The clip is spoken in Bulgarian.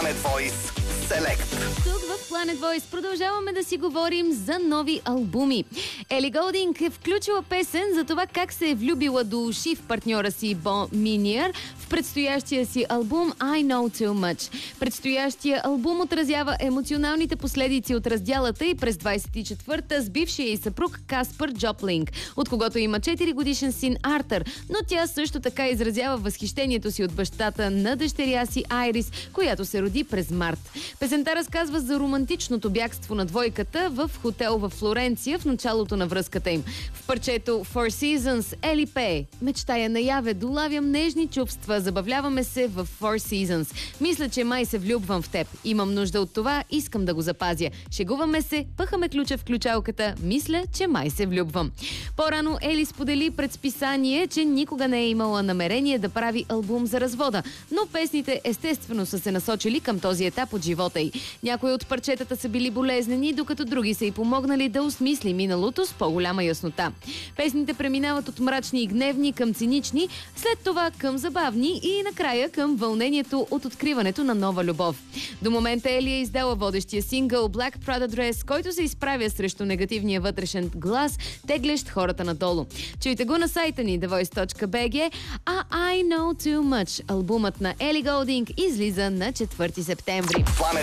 Planet Voice Select. Тук в Planet Voice продължаваме да си говорим за нови албуми. Ели Голдинг е включила песен за това как се е влюбила до уши в партньора си Бон Миниер в предстоящия си албум I Know Too Much. Предстоящия албум отразява емоционалните последици от раздялата и през 24-та с бившия й съпруг Каспар Джоплинг, от когото има 4-годишен син Артър, но тя също така изразява възхищението си от бащата на дъщеря си Айрис, която се роди през март. Песента разказва за романтичното бягство на двойката в хотел във Флоренция в началото на връзката им. В парчето Four Seasons Ели пее: мечтая наяве, долавям нежни чувства, забавляваме се в Four Seasons. Мисля, че май се влюбвам в теб. Имам нужда от това, искам да го запазя. Шегуваме се, пъхаме ключа в включалката, мисля, че май се влюбвам. По-рано Ели сподели пред списание, че никога не е имала намерение да прави албум за развода, но песните естествено са се насочили към този етап от живота й. Някои от парчетата са били болезнени, докато други са й помогнали да осмисли миналото с по-голяма яснота. Песните преминават от мрачни и гневни към цинични, след това към забавни и накрая към вълнението от откриването на нова любов. До момента Ели е издала водещия сингъл Black Prada Dress, който се изправя срещу негативния вътрешен глас, теглещ хората надолу. Чуйте го на сайта ни thevoice.bg, а I Know Too Much, албумът на Ели Голдинг, излиза на 4 септември.